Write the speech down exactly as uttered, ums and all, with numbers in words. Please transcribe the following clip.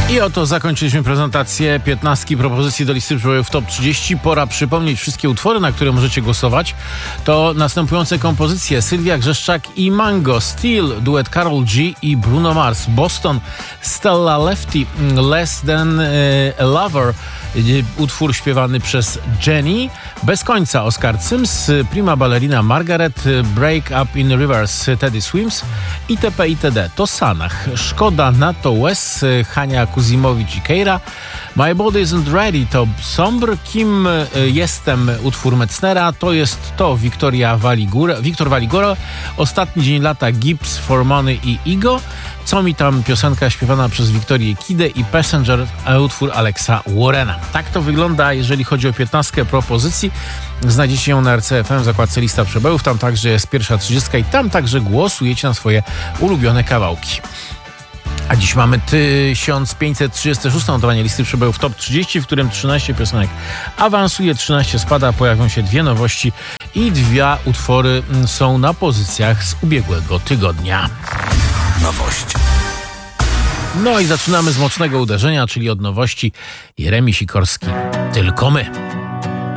I oto zakończyliśmy prezentację piętnastki propozycji do listy przebojów Top trzydzieści. Pora przypomnieć wszystkie utwory, na które możecie głosować. To następujące kompozycje: Sylwia Grzeszczak i Mango, Steel, duet Karol G i Bruno Mars, Boston, Stella Lefty, Less Than a Lover, utwór śpiewany przez Jenny, Bez końca Oskar Sims, Prima Ballerina Margaret, Break Up in Rivers Teddy Swims, itp. itd. To Sanach, Szkoda Nato Wes, Hania Kuzimowicz i Keira, My Body Isn't Ready to Sombr, Kim Jestem, utwór Metznera, To jest to Wiktoria Waligura, Wiktor Waligura, Ostatni dzień lata Gibbs, For Money i Igo, Co mi tam, piosenka śpiewana przez Wiktorię Kidę i Passenger, utwór Alexa Warrena. Tak to wygląda, jeżeli chodzi o piętnastkę propozycji. Znajdziecie ją na R C F M w zakładce Lista Przebojów, tam także jest pierwsza trzydziestka i tam także głosujecie na swoje ulubione kawałki. A dziś mamy tysiąc pięćset trzydzieste szóste notowanie Listy Przebojów Top trzydzieści, w którym trzynaście piosenek awansuje, trzynaście spada, pojawią się dwie nowości i dwa utwory są na pozycjach z ubiegłego tygodnia. Nowość. No i zaczynamy z mocnego uderzenia, czyli od nowości Jeremi Sikorski. Tylko my.